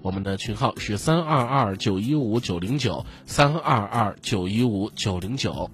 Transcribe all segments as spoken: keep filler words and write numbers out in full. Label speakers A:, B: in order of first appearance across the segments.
A: 我们的群号是三二二九一五九零九三二二九一五九零九。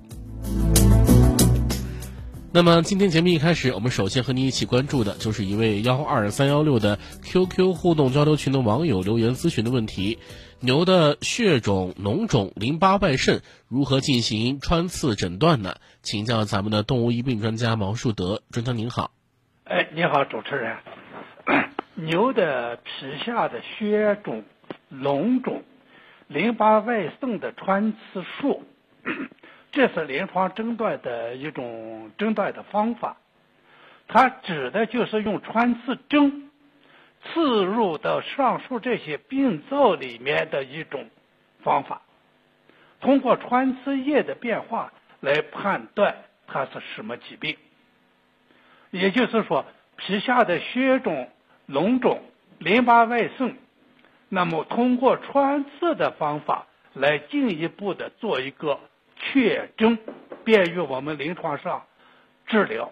A: 那么今天节目一开始，我们首先和你一起关注的就是一位幺二三幺六的 Q Q 互动交流群的网友留言咨询的问题：牛的血肿、脓肿、淋巴外渗如何进行穿刺诊断呢？请教咱们的动物医病专家毛树德专家您好。
B: 哎，你好，主持人。牛的皮下的血肿、脓肿、淋巴外渗的穿刺术，这是临床诊断的一种诊断的方法。它指的就是用穿刺针刺入到上述这些病灶里面的一种方法，通过穿刺液的变化来判断它是什么疾病。也就是说，皮下的血肿、脓肿、淋巴外渗，那么通过穿刺的方法来进一步的做一个确诊，便于我们临床上治疗。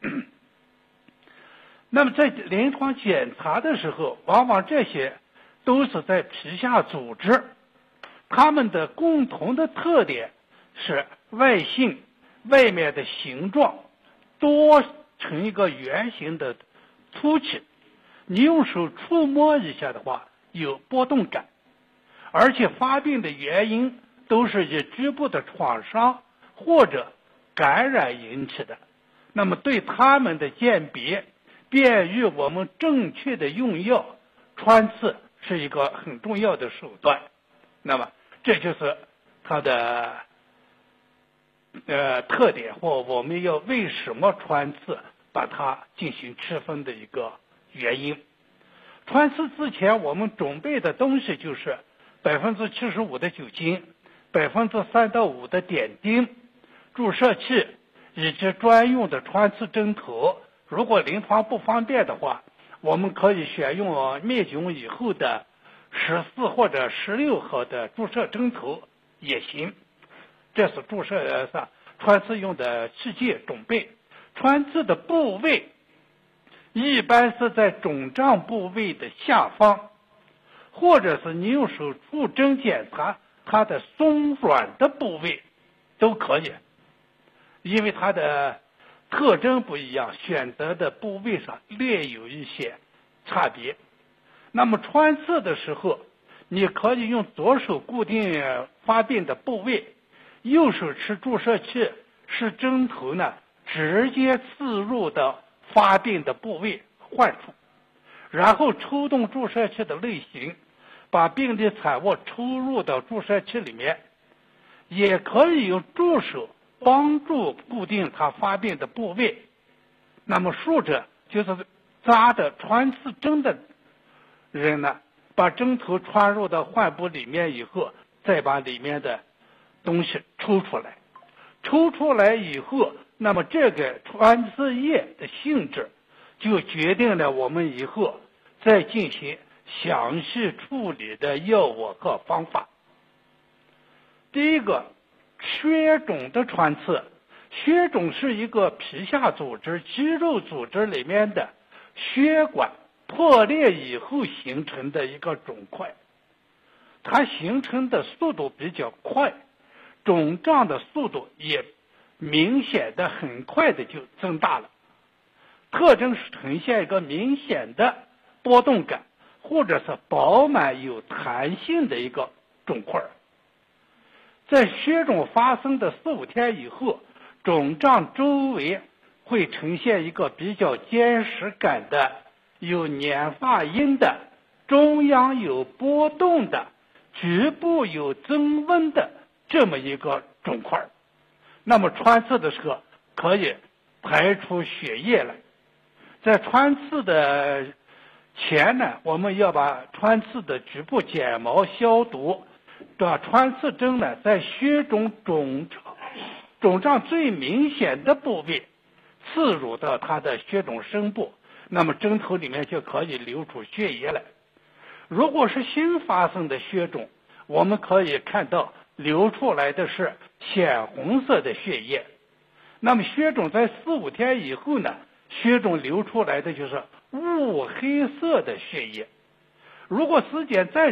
B: 那么在临床检查的时候，往往这些都是在皮下组织，它们的共同的特点是外性，外面的形状多成一个圆形的凸起，你用手触摸一下的话有波动感，而且发病的原因都是以局部的创伤或者感染引起的。那么对他们的鉴别，便于我们正确的用药，穿刺是一个很重要的手段。那么这就是它的呃特点，或我们要为什么穿刺把它进行区分的一个原因。穿刺之前我们准备的东西就是百分之七十五的酒精，百分之三到五的点滴、注射器以及专用的穿刺针头。如果临床不方便的话，我们可以选用灭菌以后的十四或者十六号的注射针头也行。这是注射上穿刺用的器械准备。穿刺的部位一般是在肿胀部位的下方，或者是你用手触针检查它的松软的部位都可以，因为它的特征不一样，选择的部位上略有一些差别。那么穿刺的时候，你可以用左手固定发病的部位，右手持注射器使针头呢直接刺入到发病的部位患处，然后抽动注射器的类型，把病理产物抽入到注射器里面。也可以用助手帮助固定它发病的部位。那么术者就是扎着穿刺针的人呢，把针头穿入到患部里面以后，再把里面的东西抽出来。抽出来以后，那么这个穿刺液的性质就决定了我们以后再进行详细处理的药物和方法。第一个，血肿的穿刺。血肿是一个皮下组织、肌肉组织里面的血管破裂以后形成的一个肿块，它形成的速度比较快，肿胀的速度也明显的很快的就增大了。特征是呈现一个明显的波动感，或者是饱满有弹性的一个肿块。在血肿发生的四五天以后，肿胀周围会呈现一个比较坚实感的、有粘发音的、中央有波动的、局部有增温的这么一个肿块。那么穿刺的时候可以排出血液来。在穿刺的前呢，我们要把穿刺的局部剪毛消毒，把穿刺针呢在血肿肿胀肿胀最明显的部位刺入到它的血肿深部，那么针头里面就可以流出血液来。如果是新发生的血肿，我们可以看到流出来的是浅红色的血液。那么血肿在四五天以后呢，血肿流出来的就是雾黑色的血液。如果时间再